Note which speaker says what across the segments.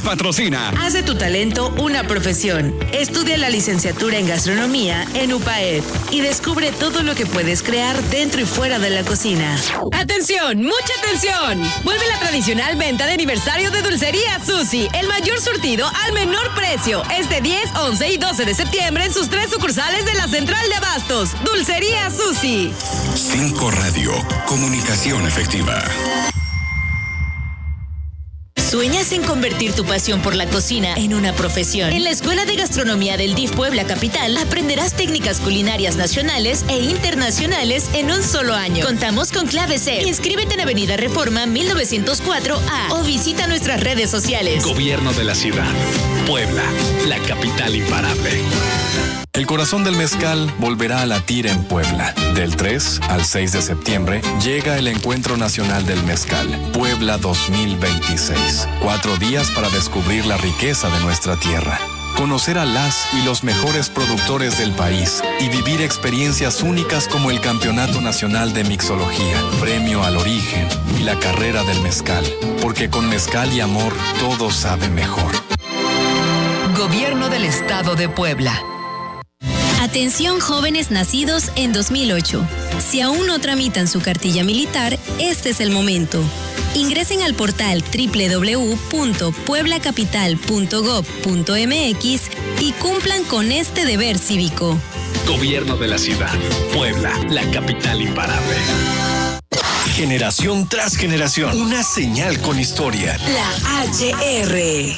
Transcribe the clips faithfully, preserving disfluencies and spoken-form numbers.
Speaker 1: patrocina.
Speaker 2: Haz de tu talento una profesión. Estudia la licenciatura en gastronomía en U P A E D y descubre todo lo que puedes crear dentro y fuera de la cocina.
Speaker 3: ¡Atención! ¡Mucha atención! Vuelve la tradicional venta de aniversario de Dulcería Susi. El mayor surtido al menor precio. Este diez, once y doce de septiembre en sus tres sucursales de la Central de Abastos. Dulcería Susi.
Speaker 1: cinco Radio. Comunicación efectiva.
Speaker 4: ¿Sueñas en convertir tu pasión por la cocina en una profesión? En la Escuela de Gastronomía del D I F Puebla Capital aprenderás técnicas culinarias nacionales e internacionales en un solo año. Contamos con clave C. Inscríbete en Avenida Reforma mil novecientos cuatro A o visita nuestras redes sociales.
Speaker 5: Gobierno de la Ciudad. Puebla, la capital imparable.
Speaker 6: El corazón del mezcal volverá a latir en Puebla. Del tres al seis de septiembre llega el Encuentro Nacional del Mezcal, Puebla dos mil veintiséis. Cuatro días para descubrir la riqueza de nuestra tierra, conocer a las y los mejores productores del país y vivir experiencias únicas como el Campeonato Nacional de Mixología, Premio al Origen y la Carrera del Mezcal. Porque con mezcal y amor todo sabe mejor.
Speaker 2: Gobierno del Estado de Puebla.
Speaker 7: Atención jóvenes nacidos en dos mil ocho. Si aún no tramitan su cartilla militar, este es el momento. Ingresen al portal doble u doble u doble u punto puebla capital punto gob punto m x y cumplan con este deber cívico.
Speaker 5: Gobierno de la Ciudad. Puebla, la capital imparable.
Speaker 1: Generación tras generación. Una señal con historia.
Speaker 2: La H R.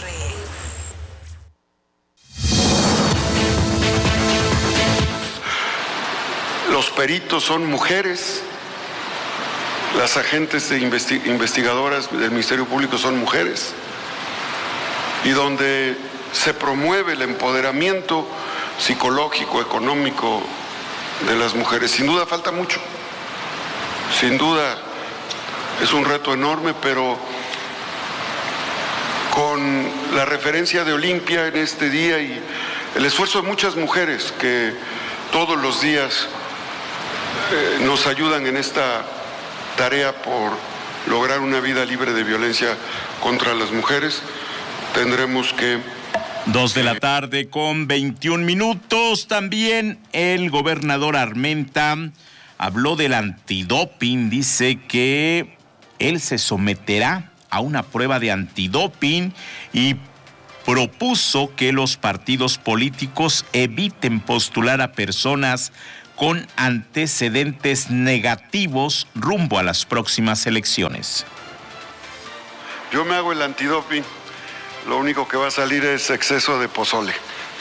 Speaker 8: Los peritos son mujeres, las agentes de investi- investigadoras del Ministerio Público son mujeres, y donde se promueve el empoderamiento psicológico, económico de las mujeres. Sin duda falta mucho, sin duda es un reto enorme, pero con la referencia de Olimpia en este día y el esfuerzo de muchas mujeres que todos los días Eh, nos ayudan en esta tarea por lograr una vida libre de violencia contra las mujeres, tendremos que...
Speaker 9: Dos de la tarde con veintiún minutos. También el gobernador Armenta habló del antidoping. Dice que él se someterá a una prueba de antidoping y propuso que los partidos políticos eviten postular a personas con antecedentes negativos rumbo a las próximas elecciones.
Speaker 8: Yo me hago el antidoping, lo único que va a salir es exceso de pozole.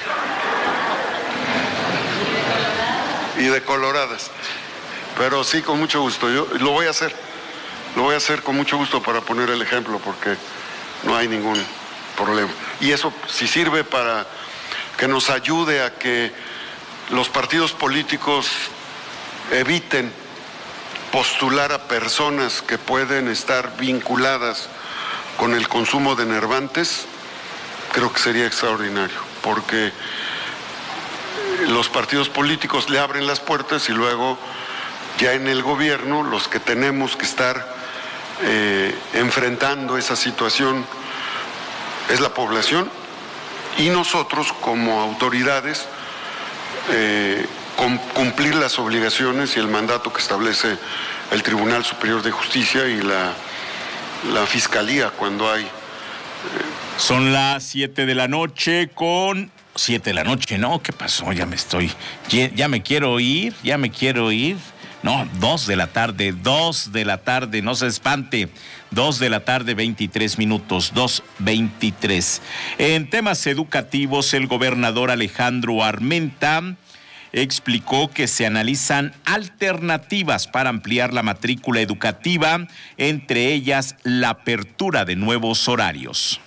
Speaker 8: Y de coloradas. Pero sí, con mucho gusto, yo lo voy a hacer. Lo voy a hacer con mucho gusto para poner el ejemplo, porque no hay ningún problema. Y eso si sirve para que nos ayude a que los partidos políticos eviten postular a personas que pueden estar vinculadas con el consumo de enervantes, creo que sería extraordinario, porque los partidos políticos le abren las puertas y luego ya en el gobierno los que tenemos que estar eh, enfrentando esa situación es la población y nosotros como autoridades Eh, con, cumplir las obligaciones y el mandato que establece el Tribunal Superior de Justicia y la, la Fiscalía cuando hay. Eh...
Speaker 9: Son las siete de la noche con... Siete de la noche, ¿no? ¿Qué pasó? Ya me estoy... Ya, ya me quiero ir, ya me quiero ir. No, dos de la tarde, dos de la tarde, no se espante. Dos de la tarde, veintitrés minutos, dos veintitrés. En temas educativos, el gobernador Alejandro Armenta explicó que se analizan alternativas para ampliar la matrícula educativa, entre ellas la apertura de nuevos horarios.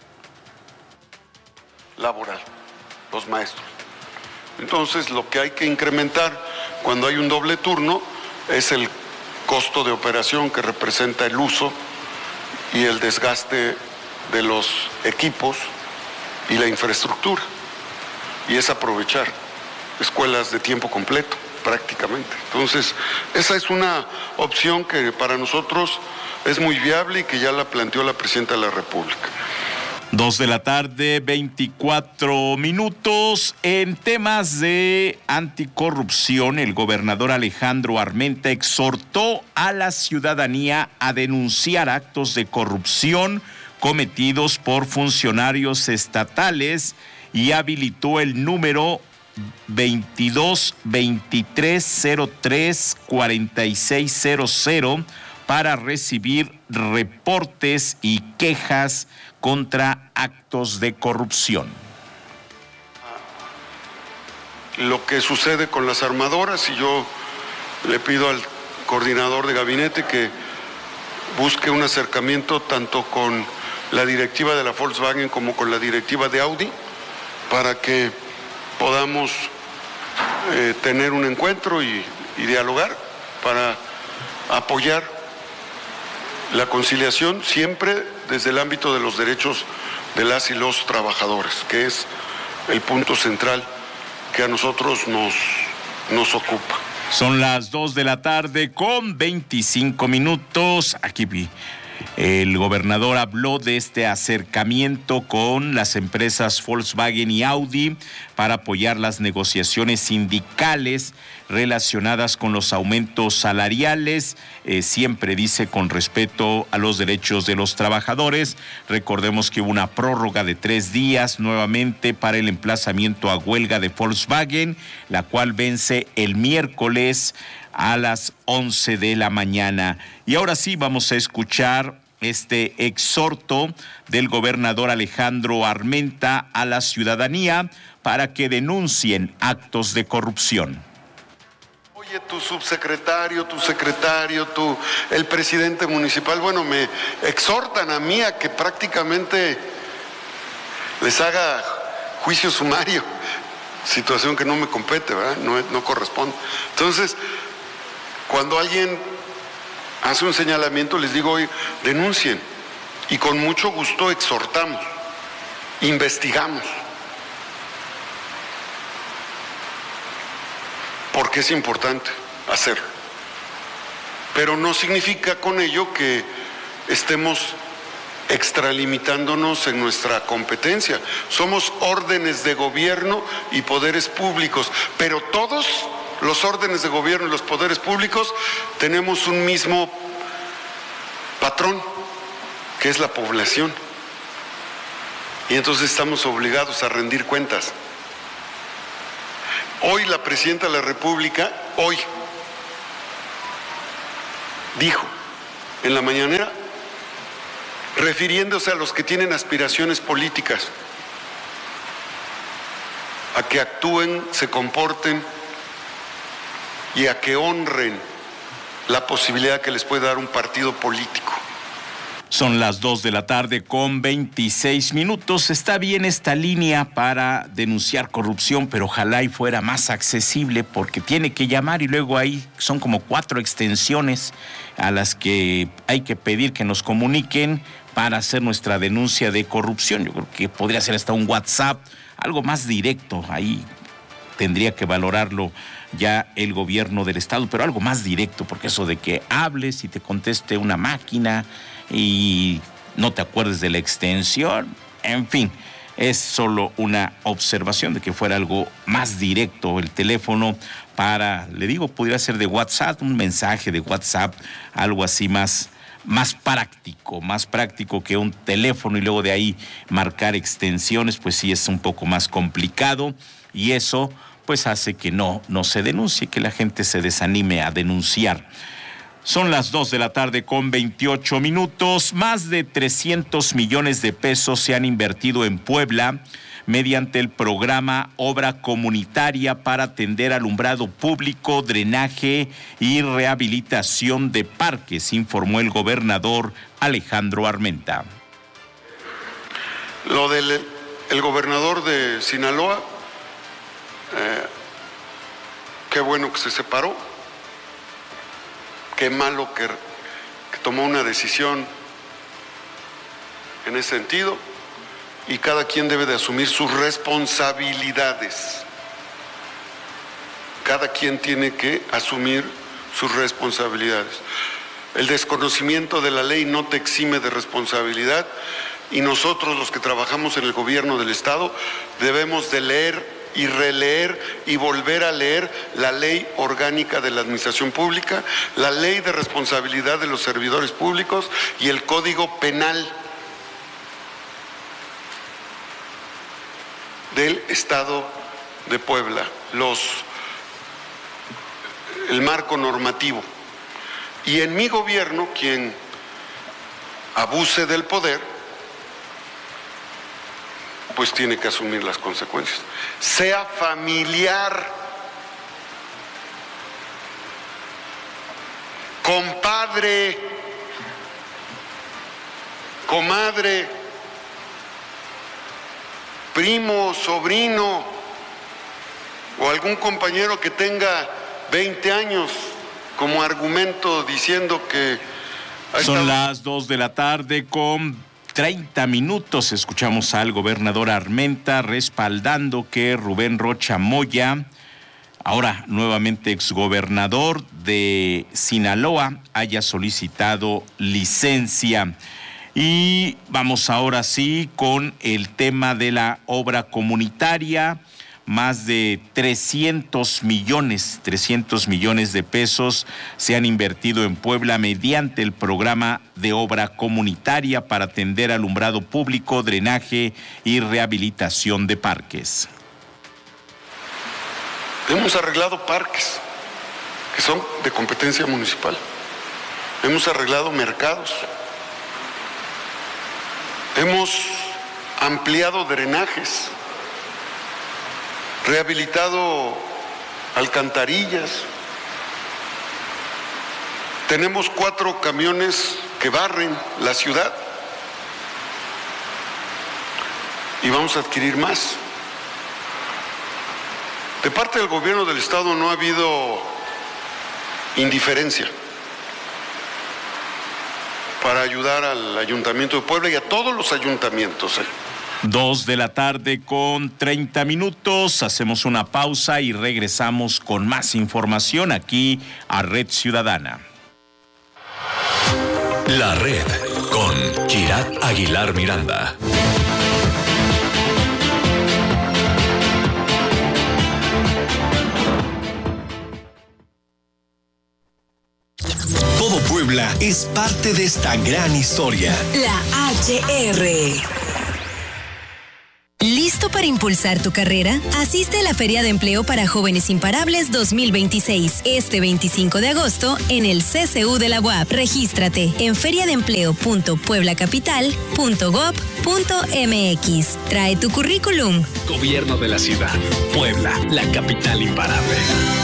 Speaker 8: Laboral, los maestros. Entonces, lo que hay que incrementar cuando hay un doble turno es el costo de operación que representa el uso y el desgaste de los equipos y la infraestructura. Y es aprovechar escuelas de tiempo completo, prácticamente. Entonces, esa es una opción que para nosotros es muy viable y que ya la planteó la Presidenta de la República.
Speaker 9: Dos de la tarde, veinticuatro minutos. En temas de anticorrupción, el gobernador Alejandro Armenta exhortó a la ciudadanía a denunciar actos de corrupción cometidos por funcionarios estatales y habilitó el número veintidós veintitrés cero tres cuarenta y seis cero cero para recibir reportes y quejas contra actos de corrupción.
Speaker 8: Lo que sucede con las armadoras, y yo le pido al coordinador de gabinete que busque un acercamiento tanto con la directiva de la Volkswagen como con la directiva de Audi para que podamos eh, tener un encuentro y, y dialogar para apoyar la conciliación siempre desde el ámbito de los derechos de las y los trabajadores, que es el punto central que a nosotros nos, nos ocupa.
Speaker 9: Son las dos de la tarde con veinticinco minutos. Aquí vi. El gobernador habló de este acercamiento con las empresas Volkswagen y Audi para apoyar las negociaciones sindicales relacionadas con los aumentos salariales, eh, siempre dice con respeto a los derechos de los trabajadores. Recordemos que hubo una prórroga de tres días nuevamente para el emplazamiento a huelga de Volkswagen, la cual vence el miércoles a las once de la mañana. Y ahora sí vamos a escuchar este exhorto del gobernador Alejandro Armenta a la ciudadanía para que denuncien actos de corrupción.
Speaker 8: Oye, tu subsecretario, tu secretario, tu, el presidente municipal, bueno, me exhortan a mí a que prácticamente les haga juicio sumario, situación que no me compete, ¿verdad? No, no corresponde. Entonces, cuando alguien hace un señalamiento, les digo, oye, denuncien. Y con mucho gusto exhortamos, investigamos. Porque es importante hacerlo. Pero no significa con ello que estemos extralimitándonos en nuestra competencia. Somos órdenes de gobierno y poderes públicos, pero todos los órdenes de gobierno y los poderes públicos tenemos un mismo patrón, que es la población. Y entonces estamos obligados a rendir cuentas. Hoy la presidenta de la República, hoy, dijo en la mañanera, refiriéndose a los que tienen aspiraciones políticas, a que actúen, se comporten y a que honren la posibilidad que les puede dar un partido político.
Speaker 9: Son las dos de la tarde con veintiséis minutos. Está bien esta línea para denunciar corrupción, pero ojalá y fuera más accesible porque tiene que llamar y luego ahí son como cuatro extensiones a las que hay que pedir que nos comuniquen para hacer nuestra denuncia de corrupción. Yo creo que podría ser hasta un WhatsApp, algo más directo. Ahí tendría que valorarlo ya el gobierno del estado, pero algo más directo, porque eso de que hables y te conteste una máquina y no te acuerdes de la extensión, en fin, es solo una observación de que fuera algo más directo el teléfono para, le digo, podría ser de WhatsApp, un mensaje de WhatsApp, algo así más, más práctico, más práctico que un teléfono y luego de ahí marcar extensiones, pues sí es un poco más complicado y eso pues hace que no, no se denuncie, que la gente se desanime a denunciar. Son las dos de la tarde con veintiocho minutos. Más de trescientos millones de pesos se han invertido en Puebla mediante el programa Obra Comunitaria para atender alumbrado público, drenaje y rehabilitación de parques, informó el gobernador Alejandro Armenta.
Speaker 8: Lo del el gobernador de Sinaloa, eh, qué bueno que se separó. Qué malo que, que tomó una decisión en ese sentido y cada quien debe de asumir sus responsabilidades. Cada quien tiene que asumir sus responsabilidades. El desconocimiento de la ley no te exime de responsabilidad y nosotros los que trabajamos en el gobierno del Estado debemos de leer y releer y volver a leer la Ley Orgánica de la Administración Pública, la Ley de Responsabilidad de los Servidores Públicos y el Código Penal del Estado de Puebla, los, el marco normativo. Y en mi gobierno, quien abuse del poder, pues tiene que asumir las consecuencias. Sea familiar, compadre, comadre, primo, sobrino o algún compañero que tenga veinte años como argumento diciendo que...
Speaker 9: Son las dos de la tarde con treinta minutos. Escuchamos al gobernador Armenta respaldando que Rubén Rocha Moya, ahora nuevamente exgobernador de Sinaloa, haya solicitado licencia. Y vamos ahora sí con el tema de la obra comunitaria. Más de trescientos millones, trescientos millones de pesos se han invertido en Puebla mediante el programa de obra comunitaria para atender alumbrado público, drenaje y rehabilitación de parques.
Speaker 8: Hemos arreglado parques que son de competencia municipal. Hemos arreglado mercados. Hemos ampliado drenajes, rehabilitado alcantarillas. Tenemos cuatro camiones que barren la ciudad y vamos a adquirir más. De parte del gobierno del Estado no ha habido indiferencia para ayudar al Ayuntamiento de Puebla y a todos los ayuntamientos. ¿eh?
Speaker 9: Dos de la tarde con treinta minutos. Hacemos una pausa y regresamos con más información aquí a Red Ciudadana.
Speaker 1: La Red con Kirat Aguilar Miranda. Todo Puebla es parte de esta gran historia.
Speaker 2: La H R.
Speaker 7: ¿Listo para impulsar tu carrera? Asiste a la Feria de Empleo para Jóvenes Imparables dos mil veintiséis, este veinticinco de agosto, en el C C U de la U A P. Regístrate en feriadeempleo punto puebla capital punto gob punto m x. Trae tu currículum.
Speaker 5: Gobierno de la ciudad. Puebla, la capital imparable.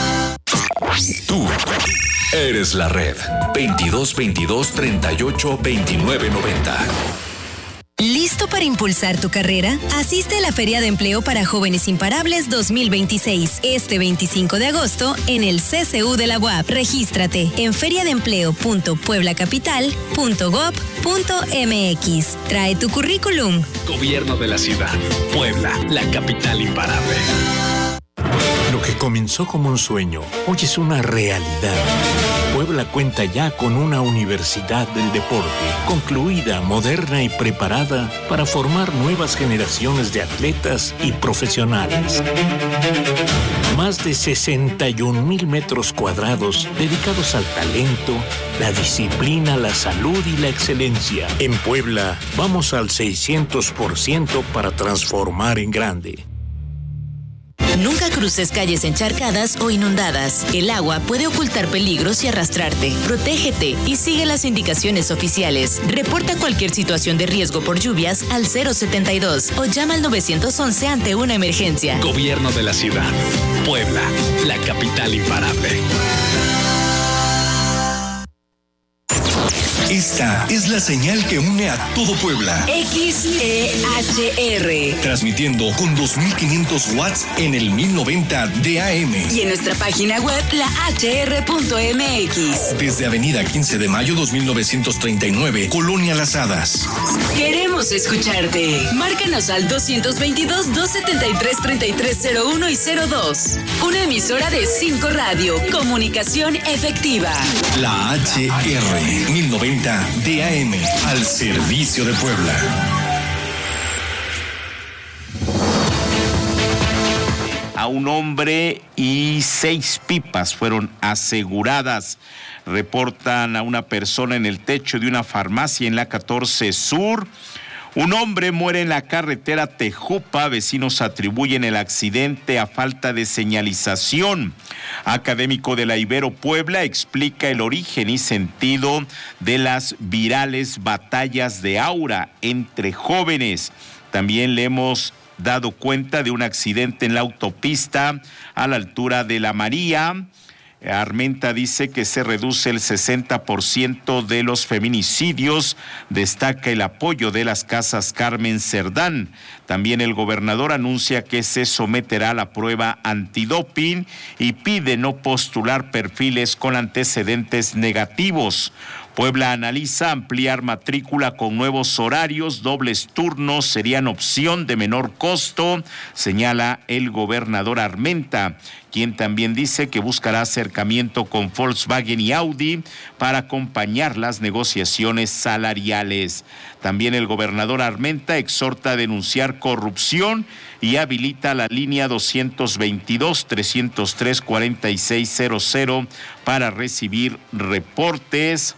Speaker 1: Tú eres la Red. veintidós veintidós treinta y ocho veintinueve noventa.
Speaker 7: ¿Listo para impulsar tu carrera? Asiste a la Feria de Empleo para Jóvenes Imparables dos mil veintiséis, este veinticinco de agosto, en el C C U de la U A P. Regístrate en feriadeempleo punto puebla capital punto gob punto m x. Trae tu currículum.
Speaker 5: Gobierno de la ciudad. Puebla, la capital imparable.
Speaker 10: Lo que comenzó como un sueño, hoy es una realidad. Puebla cuenta ya con una universidad del deporte, concluida, moderna y preparada para formar nuevas generaciones de atletas y profesionales. Más de sesenta y un mil metros cuadrados dedicados al talento, la disciplina, la salud y la excelencia. En Puebla, vamos al seiscientos por ciento para transformar en grande.
Speaker 4: Nunca cruces calles encharcadas o inundadas. El agua puede ocultar peligros y arrastrarte. Protégete y sigue las indicaciones oficiales. Reporta cualquier situación de riesgo por lluvias al cero setenta y dos o llama al nueve once ante una emergencia.
Speaker 5: Gobierno de la ciudad. Puebla, la capital imparable.
Speaker 1: Esta es la señal que une a todo Puebla.
Speaker 2: X E H R.
Speaker 1: Transmitiendo con dos mil quinientos watts en el mil noventa de A M.
Speaker 2: Y en nuestra página web, la h r punto m x.
Speaker 1: Desde Avenida quince de mayo dos mil novecientos treinta y nueve, Colonia Las Hadas.
Speaker 2: Queremos escucharte. Márcanos al dos veintidós, dos setenta y tres, treinta y tres cero uno y cero dos. Una emisora de cinco Radio. Comunicación efectiva.
Speaker 1: La H R mil noventa de A M al servicio de Puebla.
Speaker 9: a un hombre y seis pipas fueron aseguradas. Reportan a una persona en el techo de una farmacia en la catorce Sur. Un hombre muere en la carretera Tejupa. Vecinos atribuyen el accidente a falta de señalización. Académico de la Ibero Puebla explica el origen y sentido de las virales batallas de aura entre jóvenes. También le hemos dado cuenta de un accidente en la autopista a la altura de La María. Armenta dice que se reduce el sesenta por ciento de los feminicidios. Destaca el apoyo de las casas Carmen Cerdán. También el gobernador anuncia que se someterá a la prueba antidoping y pide no postular perfiles con antecedentes negativos. Puebla analiza ampliar matrícula con nuevos horarios, dobles turnos serían opción de menor costo, señala el gobernador Armenta, quien también dice que buscará acercamiento con Volkswagen y Audi para acompañar las negociaciones salariales. También el gobernador Armenta exhorta a denunciar corrupción y habilita la línea doscientos veintidós, trescientos tres, cuarenta y seis cero cero para recibir reportes.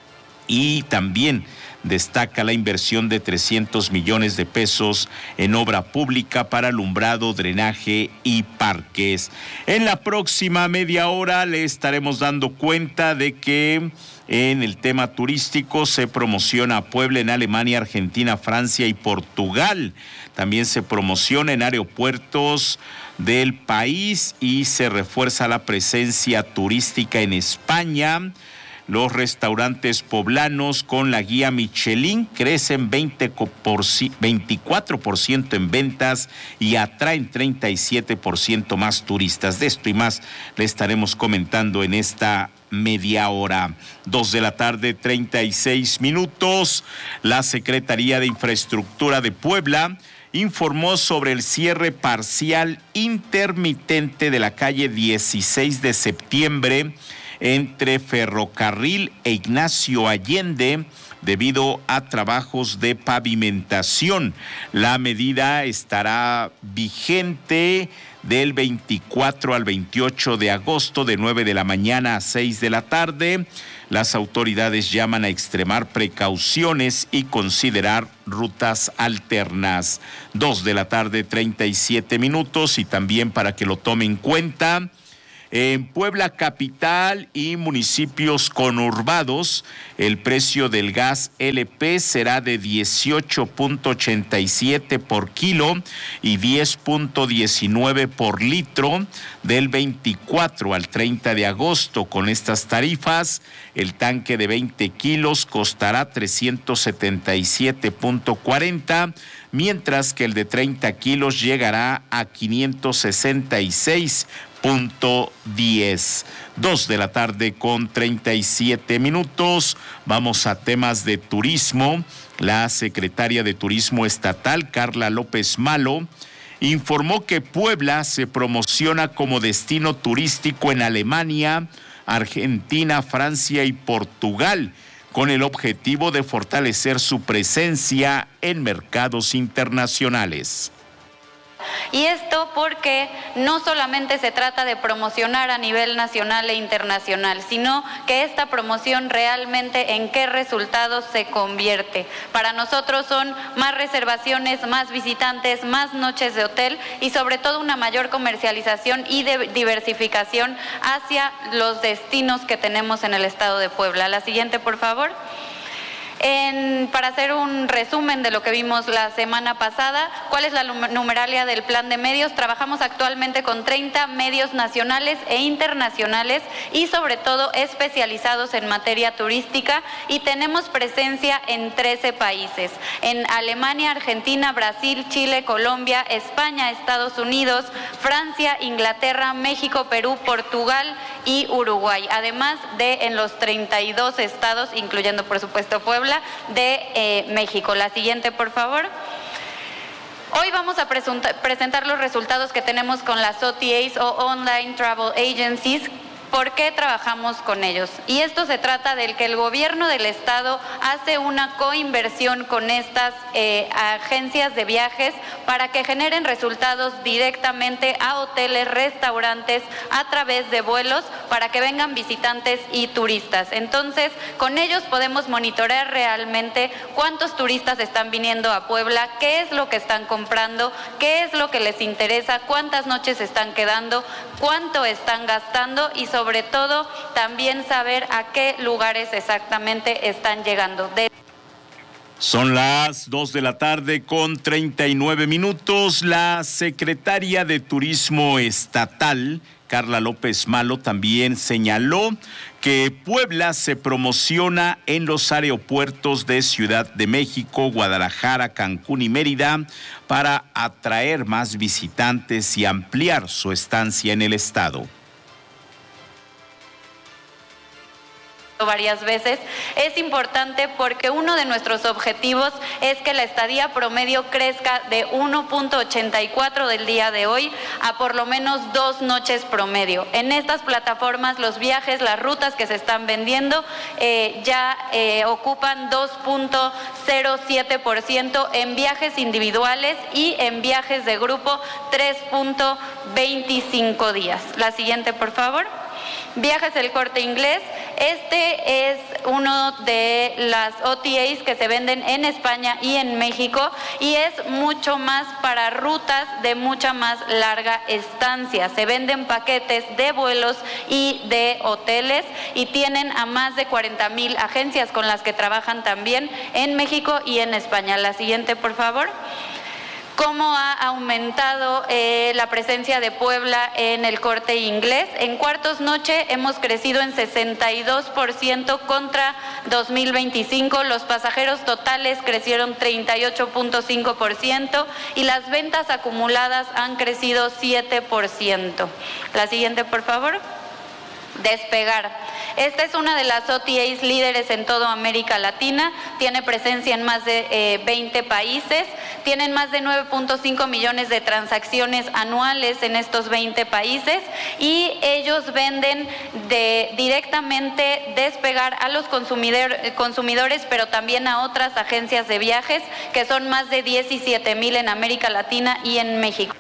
Speaker 9: Y también destaca la inversión de trescientos millones de pesos en obra pública para alumbrado, drenaje y parques. En la próxima media hora le estaremos dando cuenta de que en el tema turístico se promociona a Puebla en Alemania, Argentina, Francia y Portugal. También se promociona en aeropuertos del país y se refuerza la presencia turística en España. Los restaurantes poblanos con la guía Michelin crecen veinte por ciento, veinticuatro por ciento en ventas y atraen treinta y siete por ciento más turistas. De esto y más le estaremos comentando en esta media hora. Dos de la tarde, treinta y seis minutos. La Secretaría de Infraestructura de Puebla informó sobre el cierre parcial intermitente de la calle dieciséis de septiembre entre Ferrocarril e Ignacio Allende debido a trabajos de pavimentación. La medida estará vigente del veinticuatro al veintiocho de agosto de nueve de la mañana a seis de la tarde. Las autoridades llaman a extremar precauciones y considerar rutas alternas. Dos de la tarde, treinta y siete minutos, y también para que lo tome en cuenta, en Puebla capital y municipios conurbados, el precio del gas L P será de dieciocho punto ochenta y siete por kilo y diez punto diecinueve por litro del veinticuatro al treinta de agosto. Con estas tarifas, el tanque de veinte kilos costará trescientos setenta y siete punto cuarenta, mientras que el de treinta kilos llegará a quinientos sesenta y seis punto diez. Dos de la tarde con treinta y siete minutos. Vamos a temas de turismo. La secretaria de Turismo Estatal, Carla López Malo, informó que Puebla se promociona como destino turístico en Alemania, Argentina, Francia y Portugal, con el objetivo de fortalecer su presencia en mercados internacionales.
Speaker 11: Y esto porque no solamente se trata de promocionar a nivel nacional e internacional, sino que esta promoción realmente en qué resultados se convierte. Para nosotros son más reservaciones, más visitantes, más noches de hotel y sobre todo una mayor comercialización y de diversificación hacia los destinos que tenemos en el estado de Puebla. La siguiente, por favor. En, para hacer un resumen de lo que vimos la semana pasada, ¿cuál es la numeralia del plan de medios? Trabajamos actualmente con treinta medios nacionales e internacionales y sobre todo especializados en materia turística, y tenemos presencia en trece países, en Alemania, Argentina, Brasil, Chile, Colombia, España, Estados Unidos, Francia, Inglaterra, México, Perú, Portugal y Uruguay, además de en los treinta y dos estados, incluyendo por supuesto Puebla, de eh, México. La siguiente, por favor. Hoy vamos a presentar los resultados que tenemos con las O T As o Online Travel Agencies, ¿Por qué trabajamos con ellos? Y esto se trata del que el gobierno del estado hace una coinversión con estas eh, agencias de viajes para que generen resultados directamente a hoteles, restaurantes, a través de vuelos, para que vengan visitantes y turistas. Entonces, con ellos podemos monitorear realmente cuántos turistas están viniendo a Puebla, qué es lo que están comprando, qué es lo que les interesa, cuántas noches están quedando, cuánto están gastando y sobre todo también saber a qué lugares exactamente están llegando. De
Speaker 9: Son las dos de la tarde con treinta y nueve minutos. La secretaria de Turismo Estatal, Carla López Malo, también señaló que Puebla se promociona en los aeropuertos de Ciudad de México, Guadalajara, Cancún y Mérida para atraer más visitantes y ampliar su estancia en el estado.
Speaker 11: Varias veces, es importante porque uno de nuestros objetivos es que la estadía promedio crezca de uno punto ochenta y cuatro del día de hoy a por lo menos dos noches promedio. En estas plataformas los viajes, las rutas que se están vendiendo eh, ya eh, ocupan dos punto cero siete por ciento en viajes individuales y en viajes de grupo tres punto veinticinco días. La siguiente, por favor. Viajes El Corte Inglés, este es uno de las O T As que se venden en España y en México y es mucho más para rutas de mucha más larga estancia. Se venden paquetes de vuelos y de hoteles y tienen a más de cuarenta mil agencias con las que trabajan también en México y en España. La siguiente, por favor. ¿Cómo ha aumentado eh, la presencia de Puebla en El Corte Inglés? En cuartos noche hemos crecido en sesenta y dos por ciento contra dos mil veinticinco. Los pasajeros totales crecieron treinta y ocho punto cinco por ciento y las ventas acumuladas han crecido siete por ciento. La siguiente, por favor. Despegar. Esta es una de las O T As líderes en toda América Latina, tiene presencia en más de eh, veinte países, tienen más de nueve punto cinco millones de transacciones anuales en estos veinte países y ellos venden de, directamente Despegar a los consumidor, consumidores, pero también a otras agencias de viajes, que son más de diecisiete mil en América Latina y en México.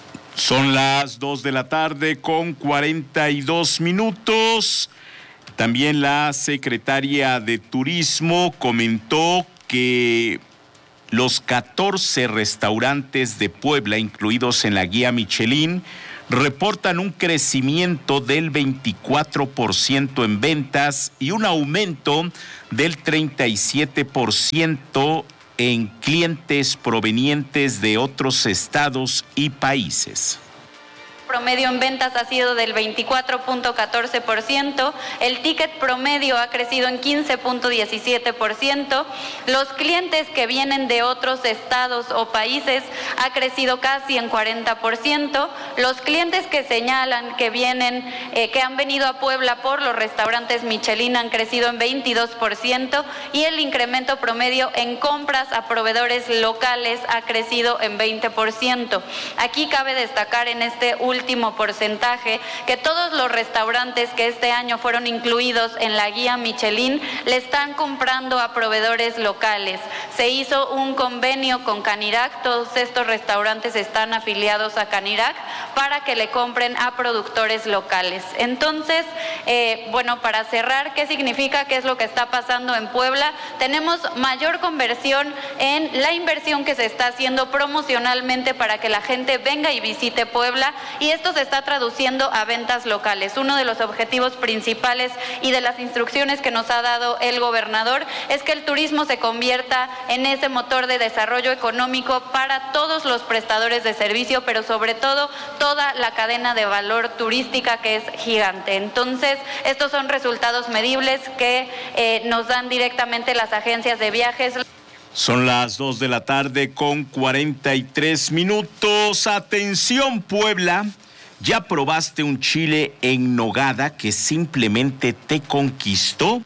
Speaker 9: Son las dos de la tarde con cuarenta y dos minutos. También la secretaria de Turismo comentó que los catorce restaurantes de Puebla incluidos en la guía Michelin reportan un crecimiento del veinticuatro por ciento en ventas y un aumento del treinta y siete por ciento en clientes provenientes de otros estados y países.
Speaker 11: Promedio en ventas ha sido del veinticuatro punto catorce por ciento, el ticket promedio ha crecido en quince punto diecisiete por ciento, los clientes que vienen de otros estados o países ha crecido casi en cuarenta por ciento, los clientes que señalan que vienen, eh, que han venido a Puebla por los restaurantes Michelin han crecido en veintidós por ciento y el incremento promedio en compras a proveedores locales ha crecido en veinte por ciento. Aquí cabe destacar en este último último porcentaje que todos los restaurantes que este año fueron incluidos en la guía Michelin le están comprando a proveedores locales. Se hizo un convenio con Canirac, todos estos restaurantes están afiliados a Canirac para que le compren a productores locales. Entonces, eh, bueno, para cerrar, ¿qué significa? ¿Qué es lo que está pasando en Puebla? Tenemos mayor conversión en la inversión que se está haciendo promocionalmente para que la gente venga y visite Puebla y esto se está traduciendo a ventas locales. Uno de los objetivos principales y de las instrucciones que nos ha dado el gobernador es que el turismo se convierta en ese motor de desarrollo económico para todos los prestadores de servicio, pero sobre todo toda la cadena de valor turística que es gigante. Entonces, estos son resultados medibles que eh, nos dan directamente las agencias de viajes.
Speaker 9: Son las dos de la tarde con cuarenta y tres minutos. Atención, Puebla. ¿Ya probaste un chile en nogada que simplemente te conquistó?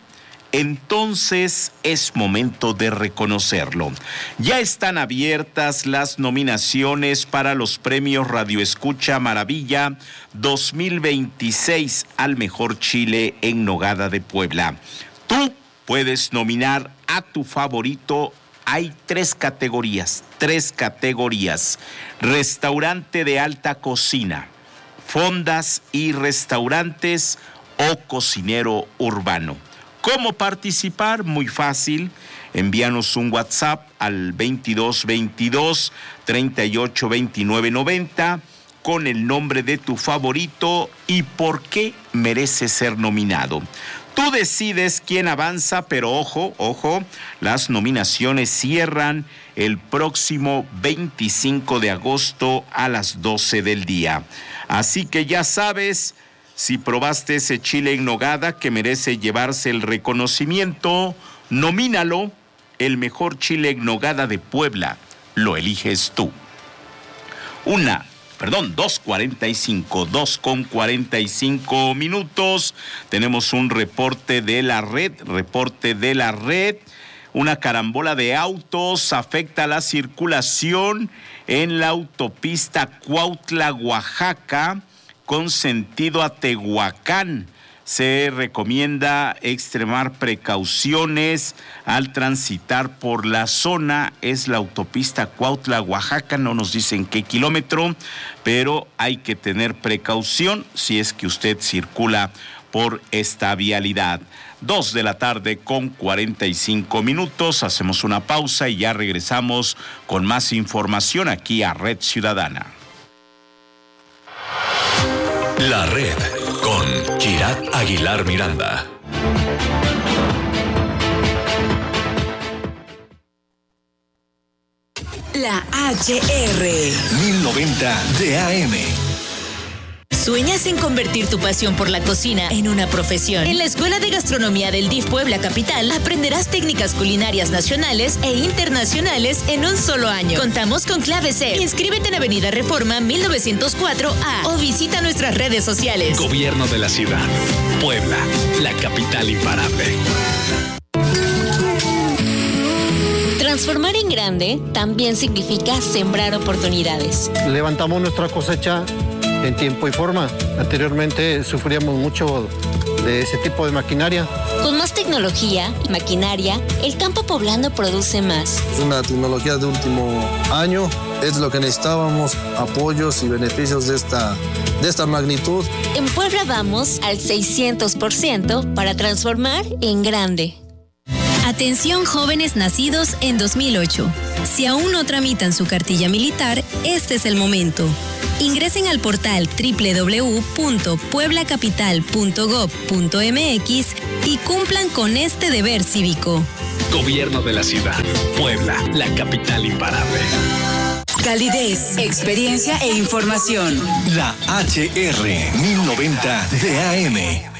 Speaker 9: entonces es momento de reconocerlo. Ya están abiertas las nominaciones para los premios Radio Escucha Maravilla dos mil veintiséis al mejor chile en nogada de Puebla. Tú puedes nominar a tu favorito. Hay tres categorías, tres categorías. Restaurante de alta cocina, fondas y restaurantes o cocinero urbano. ¿Cómo participar? Muy fácil. Envíanos un WhatsApp al veintidós veintidós treinta y ocho veintinueve noventa con el nombre de tu favorito y por qué merece ser nominado. Tú decides quién avanza, pero ojo, ojo, las nominaciones cierran el próximo veinticinco de agosto a las doce del día. Así que ya sabes, si probaste ese chile en nogada que merece llevarse el reconocimiento, nomínalo. El mejor chile en nogada de Puebla lo eliges tú. Una, perdón, dos cuarenta y cinco, dos con cuarenta y cinco minutos. Tenemos un reporte de la red, reporte de la red. Una carambola de autos afecta la circulación en la autopista Cuautla, Oaxaca, con sentido a Tehuacán. Se recomienda extremar precauciones al transitar por la zona. Es la autopista Cuautla, Oaxaca, no nos dicen qué kilómetro, pero hay que tener precaución si es que usted circula por esta vialidad. Dos de la tarde con cuarenta y cinco minutos. Hacemos una pausa y ya regresamos con más información aquí a Red Ciudadana.
Speaker 1: La Red con Kirat Aguilar Miranda.
Speaker 2: La H R
Speaker 1: mil noventa de A M.
Speaker 4: ¿Sueñas en convertir tu pasión por la cocina en una profesión? En la Escuela de Gastronomía del D I F Puebla Capital aprenderás técnicas culinarias nacionales e internacionales en un solo año. Contamos con clave C. Inscríbete en Avenida Reforma mil novecientos cuatro A o visita nuestras redes sociales.
Speaker 5: Gobierno de la ciudad. Puebla, la capital imparable.
Speaker 7: Transformar en grande también significa sembrar oportunidades.
Speaker 12: Levantamos nuestra cosecha en tiempo y forma. Anteriormente sufríamos mucho de ese tipo de maquinaria.
Speaker 7: Con más tecnología y maquinaria, el campo poblano produce más.
Speaker 13: Es una tecnología de último año, es lo que necesitábamos, apoyos y beneficios de esta, de esta magnitud.
Speaker 7: En Puebla vamos al seiscientos por ciento para transformar en grande. Atención jóvenes nacidos en dos mil ocho. Si aún no tramitan su cartilla militar, este es el momento. Ingresen al portal doble u doble u doble u punto puebla capital punto gob punto m x y cumplan con este deber cívico.
Speaker 5: Gobierno de la ciudad. Puebla, la capital imparable.
Speaker 2: Calidez, experiencia e información.
Speaker 1: La H R mil noventa de A M.